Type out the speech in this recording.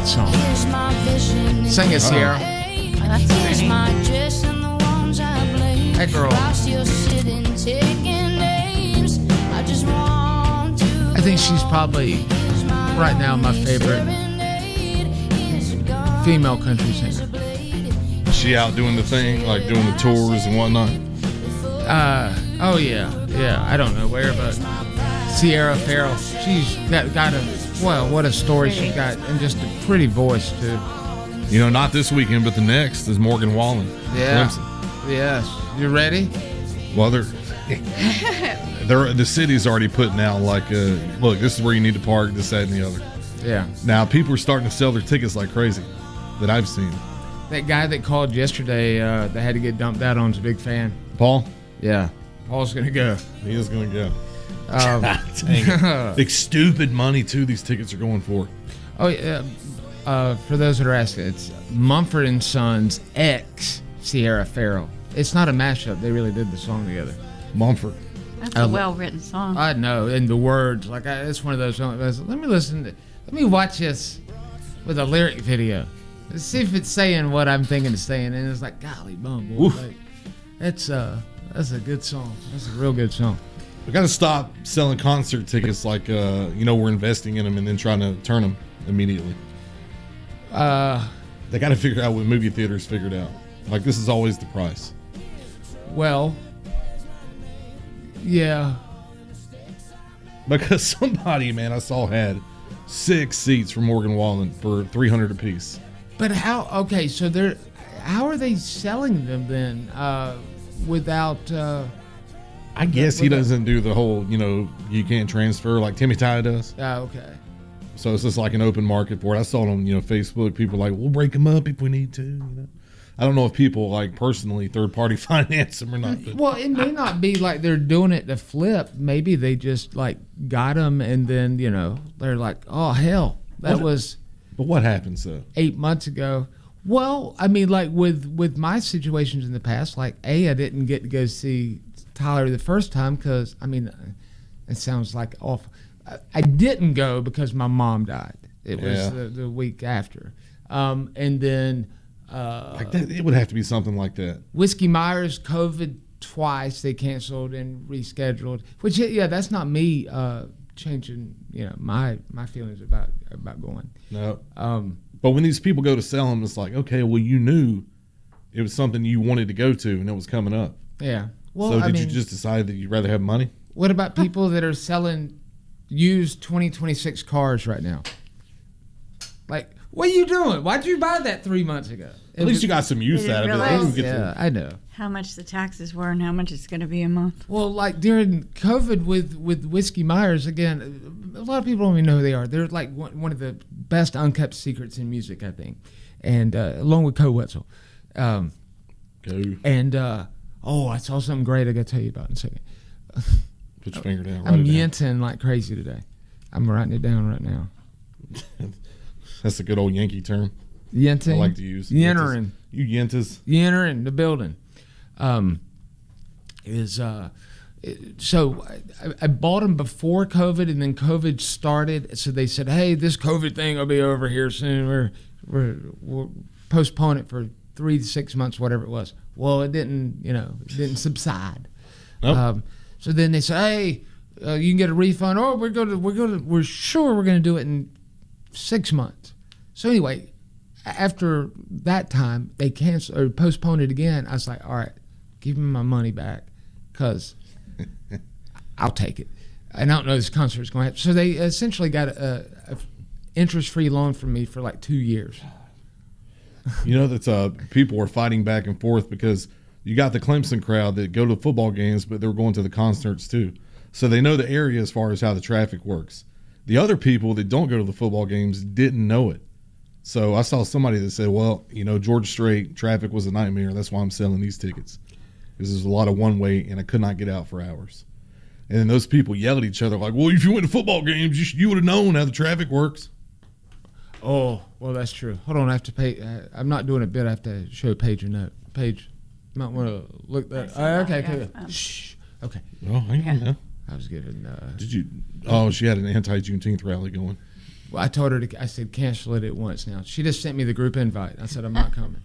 song. Sing it, Sierra. Hey, girl. I think she's probably, right now, my favorite female country singer. Is she out doing the thing, like doing the tours and whatnot? Oh, yeah. Yeah, I don't know where, but Sierra Farrell, she's got what a story she's got, and just a pretty voice, too. You know, not this weekend, but the next is Morgan Wallen. Yeah. Clemson. Yes. You ready? Well, the city's already putting out, like, look, this is where you need to park, this, that, and the other. Yeah. Now, people are starting to sell their tickets like crazy that I've seen. That guy that called yesterday that had to get dumped out on is a big fan. Paul? Yeah. Paul's going to go. He is going to go. Dang it. Big stupid money, too, these tickets are going for. Oh, yeah. For those that are asking, it's Mumford & Sons X Sierra Farrell. It's not a mashup. They really did the song together. Mumford. That's a well-written song. I know. And the words. Like, it's one of those songs. Let me watch this with a lyric video. Let's see if it's saying what I'm thinking it's saying. And it's like, golly bum, boy. Like, that's a good song. That's a real good song. We got to stop selling concert tickets like, we're investing in them and then trying to turn them immediately. They got to figure out what movie theaters figured out. Like, this is always the price. Well, yeah. Because somebody, man, I saw had 6 seats for Morgan Wallen for $300 apiece. But how are they selling them then without... I guess he doesn't do the whole, you can't transfer like Timmy Ty does. Oh, okay. So it's just like an open market for it. I saw it on, Facebook. People are like, we'll break them up if we need to. I don't know if people like personally third-party finance them or not. But. Well, it may not be like they're doing it to flip. Maybe they just like got them and then, they're like, oh, hell, that was... But what happens though? 8 months ago. Well, I mean, like with my situations in the past, like I didn't get to go see Tyler the first time because, I mean, it sounds like awful. I didn't go because my mom died. It was the week after. And then... like that, it would have to be something like that. Whiskey Myers, COVID twice. They canceled and rescheduled. Which, that's not me changing, my feelings about going. No. But when these people go to sell them, it's like, okay, well, you knew it was something you wanted to go to and it was coming up. Yeah. Well, so did you just decide that you'd rather have money? What about people that are selling used 2026 cars right now? Like, what are you doing? Why'd you buy that 3 months ago? At least you got some use out of it. Yeah, I know. How much the taxes were and how much it's going to be a month. Well, like during COVID with Whiskey Myers, again, a lot of people don't even know who they are. They're like one of the best unkept secrets in music, I think. And along with Co Wetzel. And, I saw something great I got to tell you about in a second. Put your finger down. I'm yenting like crazy today. I'm writing it down right now. That's a good old Yankee term. Yenting. I like to use. Yentering. You yentas. Yentering the building. So I bought them before COVID, and then COVID started. So they said, "Hey, this COVID thing will be over here soon. We'll postpone it for 3 to 6 months, whatever it was." Well, it didn't. It didn't subside. Nope. So then they said, "Hey, you can get a refund." Oh, we're sure we're gonna do it in 6 months. So anyway, after that time, they canceled or postponed it again. I was like, all right, give me my money back because I'll take it. And I don't know this concert is going to happen. So they essentially got a interest-free loan from me for like 2 years. That people are fighting back and forth because you got the Clemson crowd that go to football games, but they're going to the concerts too. So they know the area as far as how the traffic works. The other people that don't go to the football games didn't know it. So I saw somebody that said, well, Georgia Strait traffic was a nightmare. That's why I'm selling these tickets. Because there's a lot of one-way, and I could not get out for hours. And then those people yell at each other like, well, if you went to football games, you would have known how the traffic works. Oh, well, that's true. Hold on, I have to pay. I'm not doing a bit. I have to show Paige a note. Paige, you might want to look that. Okay, cool. Shh. Okay. Oh, hang on now. I was getting. Did you? Oh, she had an anti-Juneteenth rally going. Well, I told her I said, cancel it at once now. She just sent me the group invite. I said, I'm not coming.